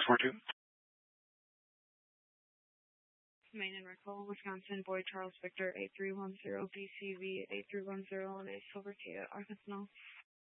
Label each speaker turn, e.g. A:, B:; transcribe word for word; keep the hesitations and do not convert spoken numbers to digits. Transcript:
A: four two.
B: Main and Recall, Wisconsin, Boy Charles Victor eight three one zero B C V eight three one zero on a Silver Kia, Arkansas.